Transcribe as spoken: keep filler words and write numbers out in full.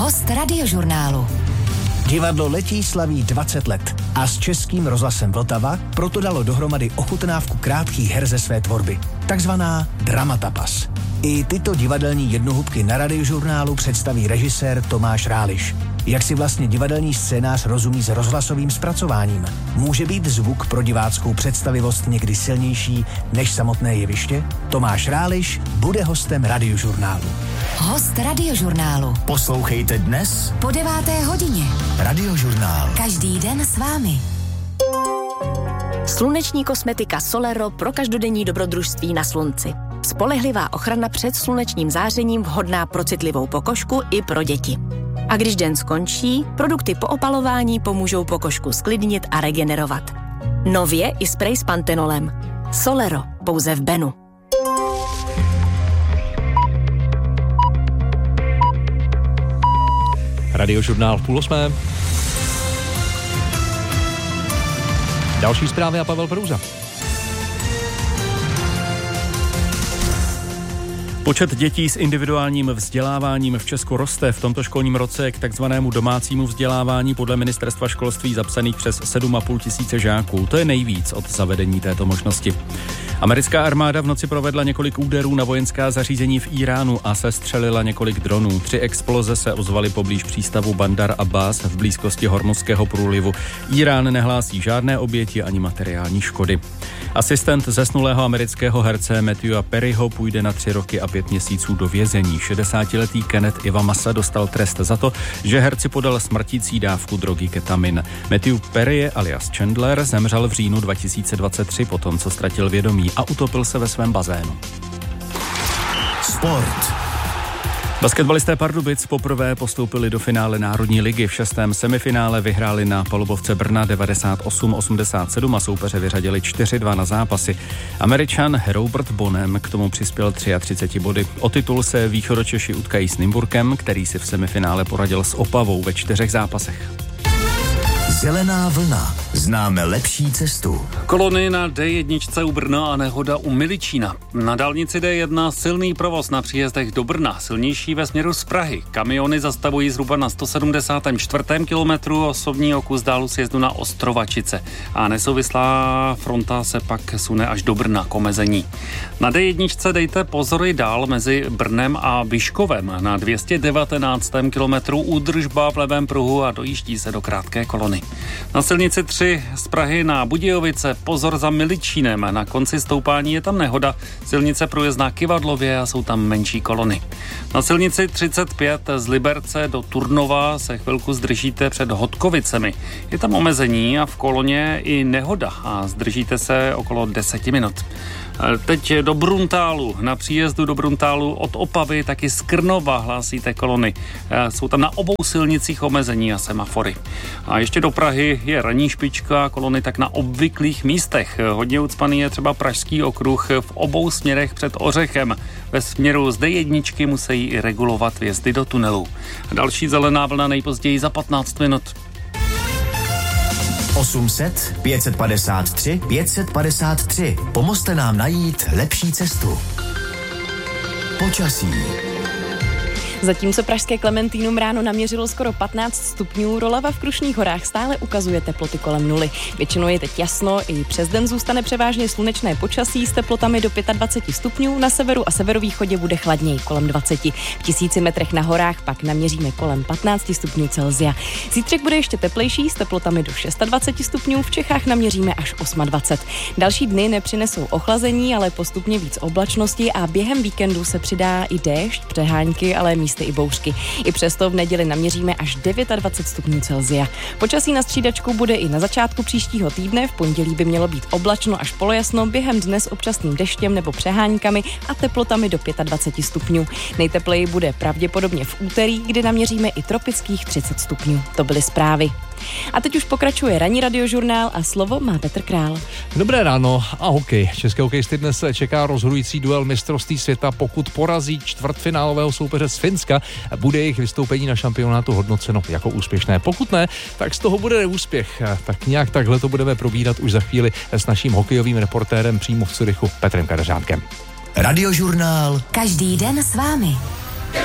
Host Radiožurnálu. Divadlo Letí slaví dvacet let a s Českým rozhlasem Vltava proto dalo dohromady ochutnávku krátkých her ze své tvorby, takzvaná Dramatapas. I tyto divadelní jednohubky na Radiožurnálu představí režisér Tomáš Ráliš. Jak si vlastně divadelní scénář rozumí s rozhlasovým zpracováním? Může být zvuk pro diváckou představivost někdy silnější než samotné jeviště? Tomáš Ráliš bude hostem Radiožurnálu. Host Radiožurnálu. Poslouchejte dnes Po deváté hodině. Radiožurnál. Každý den s vámi. Sluneční kosmetika Solero pro každodenní dobrodružství na slunci. Spolehlivá ochrana před slunečním zářením, vhodná pro citlivou pokožku i pro děti. A když den skončí, produkty po opalování pomůžou pokožku sklidnit a regenerovat. Nově i sprej s pantenolem. Solero, pouze v Benu. Radiožurnál v půl osmé. Další zprávy a Pavel Prouza. Počet dětí s individuálním vzděláváním v Česku roste. V tomto školním roce k takzvanému domácímu vzdělávání podle ministerstva školství zapsaných přes sedm a půl tisíce žáků. To je nejvíc od zavedení této možnosti. Americká armáda v noci provedla několik úderů na vojenská zařízení v Iránu a sestřelila několik dronů. Tři exploze se ozvaly poblíž přístavu Bandar Abbas v blízkosti Hormuzského průlivu. Irán nehlásí žádné oběti ani materiální škody. Asistent zesnulého amerického herce Matthewa Perryho půjde na tři roky a pět měsíců do vězení. šedesátiletý Kenneth Ivamasa dostal trest za to, že herci podal smrtící dávku drogy ketamin. Matthew Perry alias Chandler zemřel v říjnu dva tisíce dvacet tři potom, co ztratil vědomí a utopil se ve svém bazénu. Sport. Basketbalisté Pardubic poprvé postoupili do finále Národní ligy. V šestém semifinále vyhráli na palubovce Brna devadesát osm osmdesát sedm a soupeře vyřadili čtyři dva na zápasy. Američan Robert Bonham k tomu přispěl třicet tři body. O titul se Východočeši utkají s Nymburkem, který si v semifinále poradil s Opavou ve čtyřech zápasech. Zelená vlna. Známe lepší cestu. Kolony na D jedna u Brna a nehoda u Miličína. Na dálnici D jedna silný provoz na příjezdech do Brna, silnější ve směru z Prahy. Kamiony zastavují zhruba na sto sedmdesátém čtvrtém kilometru, osobní o kus dálu sjezdu na Ostrovačice. A nesouvislá fronta se pak sune až do Brna k omezení. Na D jedna dejte pozor i dál mezi Brnem a Vyškovem. Na dvě stě devatenáctém kilometru údržba v levém pruhu a dojíždí se do krátké kolony. Na silnici tři z Prahy na Budějovice pozor za Miličínem. Na konci stoupání je tam nehoda. Silnice průjezdná Kyvadlově a jsou tam menší kolony. Na silnici třicet pět z Liberce do Turnova se chvilku zdržíte před Hodkovicemi. Je tam omezení a v koloně i nehoda a zdržíte se okolo deset minut. Teď do Bruntálu. Na příjezdu do Bruntálu od Opavy taky z Krnova hlásíte kolony. Jsou tam na obou silnicích omezení a semafory. A ještě do Prahy je ranní špička, kolony tak na obvyklých místech. Hodně ucpaný je třeba Pražský okruh v obou směrech před Ořechem. Ve směru z D jedna musí i regulovat vjezdy do tunelu. Další zelená vlna nejpozději za patnáct minut. osm set pět padesát tři pět padesát tři. Pomozte nám najít lepší cestu. Počasí. Zatímco pražské Klementínum ráno naměřilo skoro patnáct stupňů, Rolava v Krušných horách stále ukazuje teploty kolem nuly. Většinou je teď jasno, i přes den zůstane převážně slunečné počasí s teplotami do dvacet pět stupňů, na severu a severovýchodě bude chladněji kolem dvacet. V tisíci metrech na horách pak naměříme kolem patnáct stupňů Celsia. Zítřek bude ještě teplejší s teplotami do dvacet šest stupňů, v Čechách naměříme až dvacet osm. Další dny nepřinesou ochlazení, ale postupně víc oblačnosti a během víkendu se přidá i déšť, přehánky, ale místy i bouřky. I přesto v neděli naměříme až dvacet devět stupňů Celsia. Počasí na střídačku bude i na začátku příštího týdne, v pondělí by mělo být oblačno až polojasno, během dne s občasným deštěm nebo přeháňkami a teplotami do dvacet pět stupňů. Nejtepleji bude pravděpodobně v úterý, kdy naměříme i tropických třicet stupňů. To byly zprávy. A teď už pokračuje ranní radiožurnál a slovo má Petr Král. Dobré ráno a hokej. České hokejisty dnes čeká rozhodující duel mistrovství světa. Pokud porazí čtvrtfinálového soupeře z Finska, bude jejich vystoupení na šampionátu hodnoceno jako úspěšné. Pokud ne, tak z toho bude neúspěch. Tak nějak takhle to budeme probírat už za chvíli s naším hokejovým reportérem přímo v Curychu Petrem Kadeřánkem. Radiožurnál. Každý den s vámi.